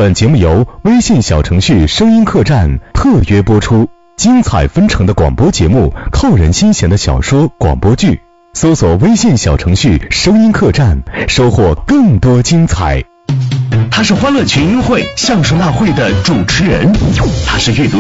本节目由微信小程序声音客栈特约播出，精彩纷呈的广播节目，扣人心弦的小说广播剧，搜索微信小程序声音客栈，收获更多精彩。 他是欢乐群英会橡树大会的主持人，他是阅读